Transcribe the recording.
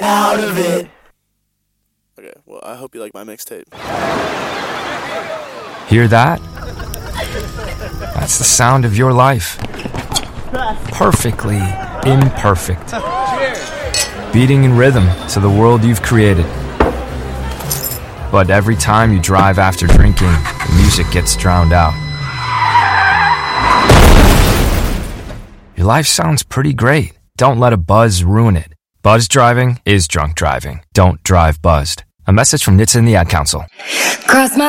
out of it. Okay, well, I hope you like my mixtape. Hear that? That's the sound of your life. Perfectly imperfect. Beating in rhythm to the world you've created. But every time you drive after drinking, the music gets drowned out. Your life sounds pretty great. Don't let a buzz ruin it. Buzz driving is drunk driving. Don't drive buzzed. A message from NHTSA and the Ad Council. Cross my